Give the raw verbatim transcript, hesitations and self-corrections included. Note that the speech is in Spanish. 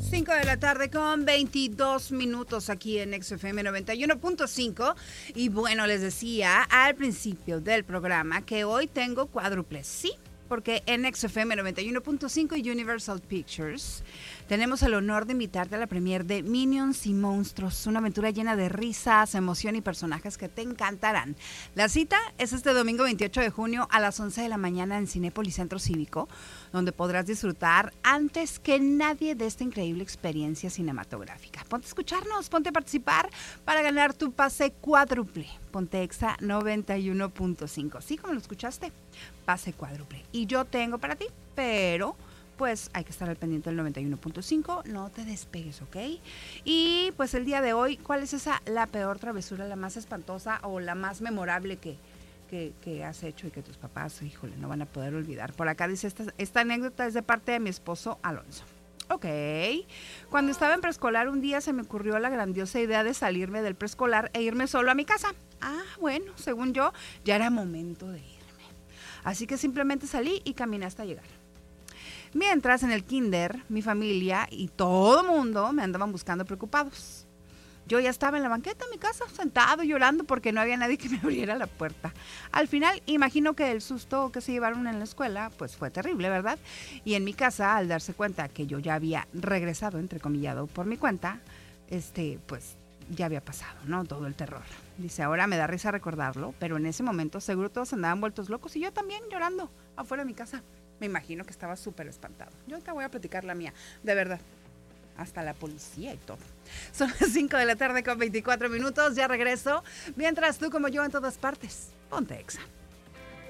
cinco de la tarde con veintidós minutos aquí en X F M noventa y uno punto cinco. Y bueno, les decía al principio del programa que hoy tengo cuádruples, sí, porque en X F M noventa y uno punto cinco y Universal Pictures tenemos el honor de invitarte a la premier de Minions y Monstruos, una aventura llena de risas, emoción y personajes que te encantarán. La cita es este domingo veintiocho de junio a las once de la mañana en Cinépolis Centro Cívico, donde podrás disfrutar antes que nadie de esta increíble experiencia cinematográfica. Ponte a escucharnos, ponte a participar para ganar tu pase cuádruple. Ponte Exa noventa y uno punto cinco. Sí, como lo escuchaste, pase cuádruple. Y yo tengo para ti, pero pues hay que estar al pendiente del noventa y uno punto cinco, no te despegues, ¿ok? Y pues el día de hoy, ¿cuál es esa la peor travesura, la más espantosa o la más memorable que, que, que has hecho y que tus papás, híjole, no van a poder olvidar? Por acá dice, esta, esta anécdota es de parte de mi esposo Alonso. Ok, cuando estaba en preescolar un día se me ocurrió la grandiosa idea de salirme del preescolar e irme solo a mi casa. Ah, bueno, según yo, ya era momento de irme. Así que simplemente salí y caminé hasta llegar. Mientras en el kinder, mi familia y todo el mundo me andaban buscando preocupados. Yo ya estaba en la banqueta de mi casa, sentado llorando porque no había nadie que me abriera la puerta. Al final, imagino que el susto que se llevaron en la escuela, pues fue terrible, ¿verdad? Y en mi casa, al darse cuenta que yo ya había regresado, entrecomillado, por mi cuenta, este, pues ya había pasado, ¿no? Todo el terror. Dice, ahora me da risa recordarlo, pero en ese momento seguro todos andaban vueltos locos y yo también llorando afuera de mi casa. Me imagino que estaba súper espantado. Yo te voy a platicar la mía, de verdad. Hasta la policía y todo. Son las cinco de la tarde con veinticuatro minutos, ya regreso. Mientras tú como yo en todas partes, ponte Exa.